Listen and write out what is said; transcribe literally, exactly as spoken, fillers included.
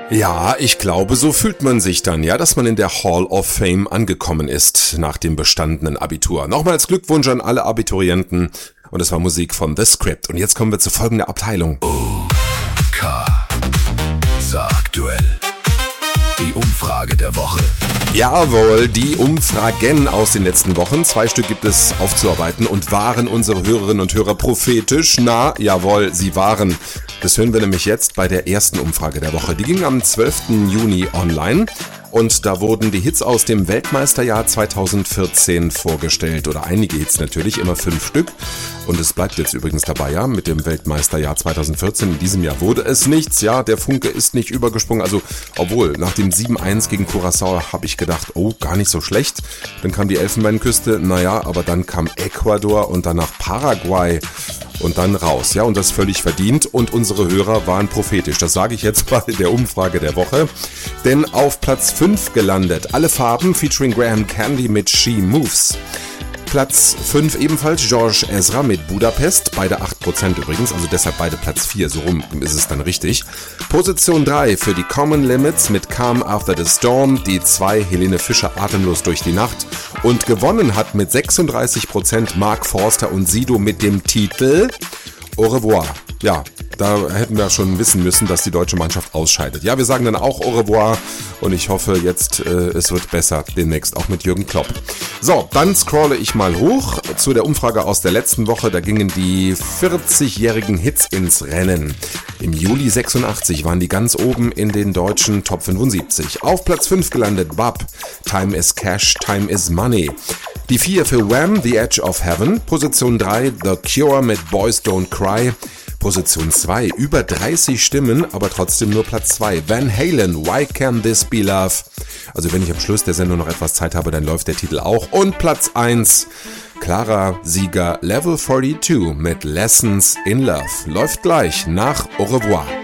Ja, ich glaube, so fühlt man sich dann, ja, dass man in der Hall of Fame angekommen ist nach dem bestandenen Abitur. Nochmals Glückwunsch an alle Abiturienten und es war Musik von The Script. Und jetzt kommen wir zu folgender Abteilung. O K Aktuell. Die Umfrage der Woche. Jawohl, die Umfragen aus den letzten Wochen. Zwei Stück gibt es aufzuarbeiten. Und waren unsere Hörerinnen und Hörer prophetisch? Na, jawohl, sie waren. Das hören wir nämlich jetzt bei der ersten Umfrage der Woche. Die ging am zwölften Juni online. Und da wurden die Hits aus dem Weltmeisterjahr zweitausendvierzehn vorgestellt. Oder einige Hits natürlich, immer fünf Stück. Und es bleibt jetzt übrigens dabei, ja, mit dem Weltmeisterjahr zweitausendvierzehn. In diesem Jahr wurde es nichts, ja, der Funke ist nicht übergesprungen. Also, obwohl, nach dem sieben eins gegen Curaçao habe ich gedacht, oh, gar nicht so schlecht. Dann kam die Elfenbeinküste, naja, aber dann kam Ecuador und danach Paraguay. Und dann raus, ja, und das völlig verdient. Und unsere Hörer waren prophetisch. Das sage ich jetzt bei der Umfrage der Woche. Denn auf Platz fünf gelandet, Alle Farben featuring Graham Candy mit She Moves. Platz fünf ebenfalls George Ezra mit Budapest, beide acht Prozent übrigens, also deshalb beide Platz vier, so rum ist es dann richtig. Position drei für die Common Limits mit Calm After the Storm, die zwei Helene Fischer Atemlos durch die Nacht. Und gewonnen hat mit sechsunddreißig Prozent Mark Forster und Sido mit dem Titel Au revoir. Ja, da hätten wir schon wissen müssen, dass die deutsche Mannschaft ausscheidet. Ja, wir sagen dann auch Au revoir und ich hoffe jetzt, äh, es wird besser demnächst, auch mit Jürgen Klopp. So, dann scrolle ich mal hoch zu der Umfrage aus der letzten Woche. Da gingen die vierzigjährigen Hits ins Rennen. Im Juli sechsundachtzig waren die ganz oben in den deutschen Top fünfundsiebzig. Auf Platz fünf gelandet B A P, Time is Cash, Time is Money. Die vier für Wham, The Edge of Heaven. Position drei, The Cure mit Boys Don't Cry. Position zwei, über dreißig Stimmen, aber trotzdem nur Platz zwei. Van Halen, Why Can This Be Love? Also wenn ich am Schluss der Sendung noch etwas Zeit habe, dann läuft der Titel auch. Und Platz eins, klarer Sieger Level zweiundvierzig mit Lessons in Love. Läuft gleich nach Au revoir.